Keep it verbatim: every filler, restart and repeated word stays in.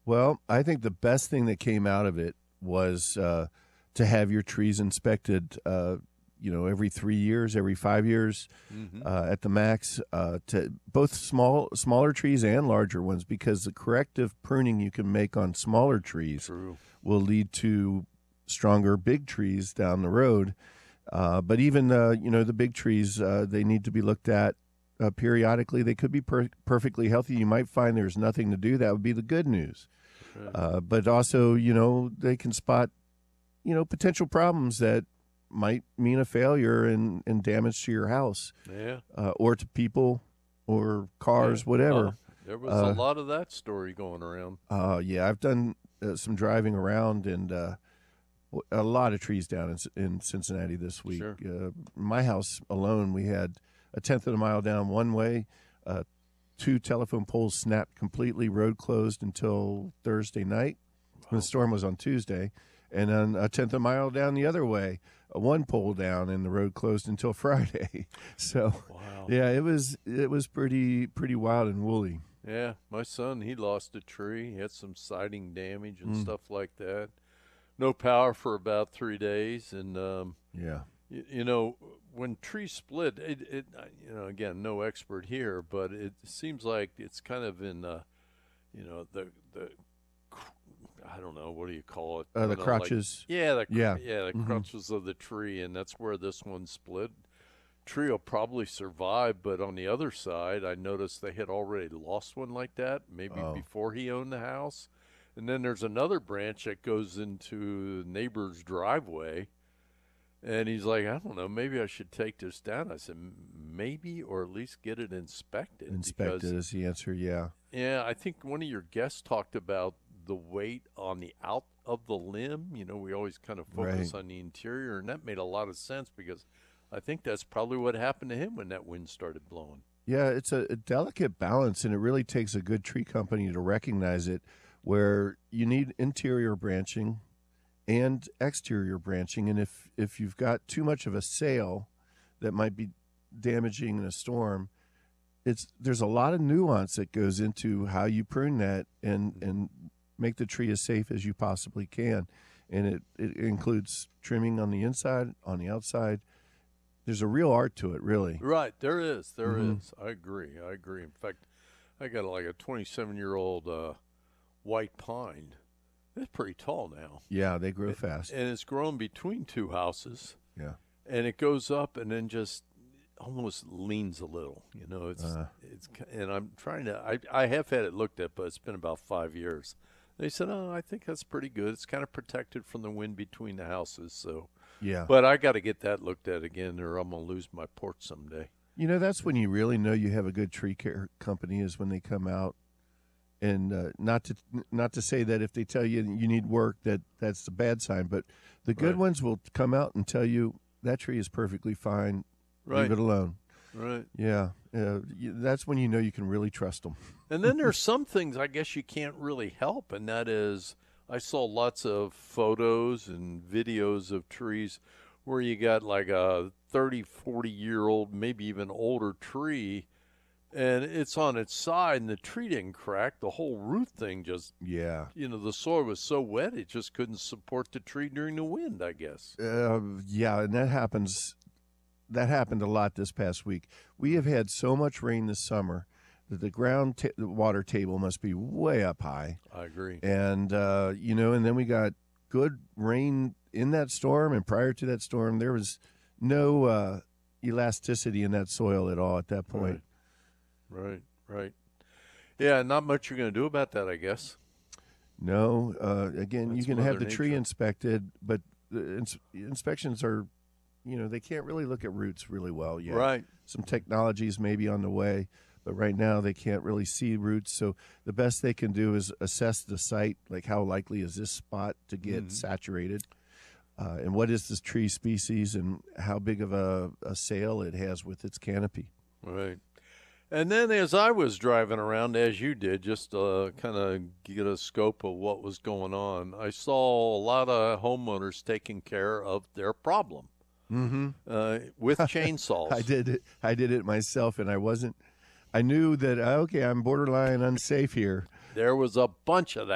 Well, I think the best thing that came out of it was uh, to have your trees inspected, uh, you know, every three years, every five years, Mm-hmm. uh, at the max, uh, to both small, smaller trees and larger ones, because the corrective pruning you can make on smaller trees True. will lead to stronger big trees down the road. Uh, but even uh, you know the big trees, uh, they need to be looked at uh, periodically. They could be per- perfectly healthy. You might find there's nothing to do. That would be the good news. Right. Uh, but also, you know, they can spot, you know, potential problems that might mean a failure and, and damage to your house, Yeah. uh, or to people or cars, Yeah. whatever. Uh, there was Uh, a lot of that story going around. Uh, yeah, I've done uh, some driving around, and uh, w- a lot of trees down in, C- in Cincinnati this week. Sure. Uh, my house alone, we had a tenth of a mile down one way, uh, two telephone poles snapped completely, road closed until Thursday night. Wow. The storm was on Tuesday, and then a tenth of a mile down the other way, uh, one pole down, and the road closed until Friday. So, Wow. yeah, it was it was pretty pretty wild and woolly. Yeah, my son, he lost a tree. He had some siding damage and Mm. stuff like that. No power for about three days. And, um, Yeah. you, you know, when trees split, it, it, you know, again, no expert here, but it seems like it's kind of in, uh, you know, the, the, I don't know, what do you call it? Uh, You the know, like- crotches. yeah, the, cr- Yeah. yeah, the Mhm. crutches of the tree, and that's where this one split. Tree will probably survive, but on the other side, I noticed they had already lost one like that, maybe Oh. before he owned the house. And then there's another branch that goes into the neighbor's driveway. And he's like, I don't know, maybe I should take this down. I said, maybe, or at least get it inspected. Inspected because, is the answer. Yeah. yeah, I think one of your guests talked about the weight on the out of the limb. You know, we always kind of focus Right. on the interior, and that made a lot of sense because I think that's probably what happened to him when that wind started blowing. Yeah, it's a, a delicate balance, and it really takes a good tree company to recognize it, where you need interior branching and exterior branching. And if, if you've got too much of a sail that might be damaging in a storm, it's there's a lot of nuance that goes into how you prune that and, and make the tree as safe as you possibly can. And it, it includes trimming on the inside, on the outside. There's a real art to it, really. Right, there is, there is. Mhm. I agree, I agree. In fact, I got like a twenty-seven-year-old uh, white pine. It's pretty tall now. Yeah, they grow It- fast. And it's grown between two houses. Yeah. And it goes up and then just almost leans a little. You know, it's Uh. it's ki- and I'm trying to. I I have had it looked at, but it's been about five years. They said, oh, I think that's pretty good. It's kind of protected from the wind between the houses. So, Yeah. but I got to get that looked at again, or I'm gonna lose my porch someday. You know, that's when you really know you have a good tree care company, is when they come out. And uh, not to not to say that if they tell you you need work, that that's the bad sign, but the good Right. ones will come out and tell you that tree is perfectly fine. Right, Leave it alone. right. Yeah, uh, you, that's when you know you can really trust them. And then there's some things I guess you can't really help, and that is I saw lots of photos and videos of trees where you got like a thirty, forty year old, maybe even older tree, and it's on its side and the tree didn't crack. The whole root thing just, Yeah. you know, the soil was so wet it just couldn't support the tree during the wind, I guess. Uh, yeah, and that happens. That happened a lot this past week. We have had so much rain this summer that the ground ta- the water table must be way up high. I agree. And uh, you know, and then we got good rain in that storm, and prior to that storm, there was no uh, elasticity in that soil at all at that point. Right, right. Yeah, not much you're going to do about that, I guess. No, uh, again, you That's can have Mother the tree Nature. inspected, but the ins- inspections are, you know, they can't really look at roots really well yet. Right. Some technologies may be on the way, but right now they can't really see roots. So the best they can do is assess the site, like how likely is this spot to get Mhm. saturated, uh, and what is this tree species, and how big of a, a sail it has with its canopy. Right. And then as I was driving around, as you did, just uh, kind of get a scope of what was going on, I saw a lot of homeowners taking care of their problem Mm-hmm. uh, with chainsaws. I did it. I did it myself, and I wasn't. I knew that uh, okay, I'm borderline unsafe here. There was a bunch of that.